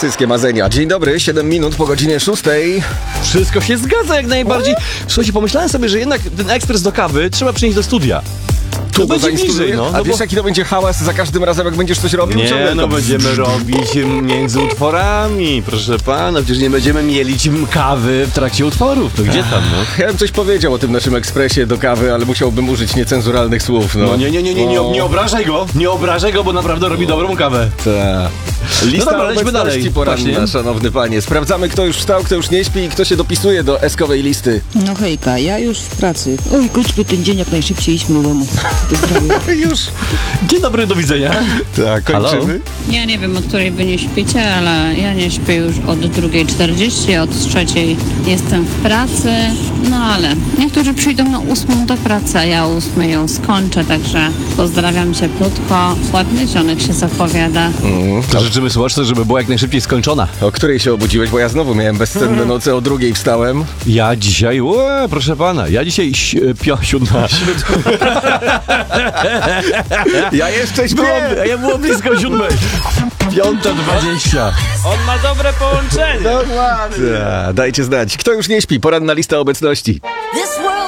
Wszystkie marzenia. Dzień dobry, 7 minut po godzinie 6. Wszystko się zgadza jak najbardziej. Słuchajcie, pomyślałem sobie, że jednak ten ekspres do kawy trzeba przynieść do studia. To będzie bliżej, no. A wiesz, jaki to będzie hałas za każdym razem, jak będziesz coś robił? Nie, no będziemy robić między utworami, proszę pana. Przecież nie będziemy mielić kawy w trakcie utworów. To gdzie tam, no? Ja bym coś powiedział o tym naszym ekspresie do kawy, ale musiałbym użyć niecenzuralnych słów, no. No nie obrażaj go. Nie obrażaj go, bo naprawdę robi dobrą kawę. Ta. Lista dobra, lećmy obecności dalej. poranna, Właśnie. szanowny panie. Sprawdzamy, kto już wstał, kto już nie śpi i kto się dopisuje do eskowej listy. No hejka, ja już w pracy. Oj, kończmy ten dzień jak najszybciej, idźmy do domu. Już. Dzień dobry, do widzenia. Tak, kończymy. Ja nie wiem, od której wy nie śpicie, ale ja nie śpię już od 2:40, od 3:00 jestem w pracy, no ale niektórzy przyjdą na 8:00 do pracy, a ja o 8:00 ją skończę, także pozdrawiam cieplutko. Ładny dzionek się zapowiada. Życzymy słuchaczce, żeby była jak najszybciej skończona. O której się obudziłeś? Bo ja znowu miałem bezcenne noce, o 2:00 wstałem. Ja dzisiaj, proszę pana, ja dzisiaj siódma. Ja jeszcze śpię! Ja było blisko 7:00. 5:20. On ma dobre połączenie. Dokładnie. Dajcie znać, kto już nie śpi, poranna lista obecności.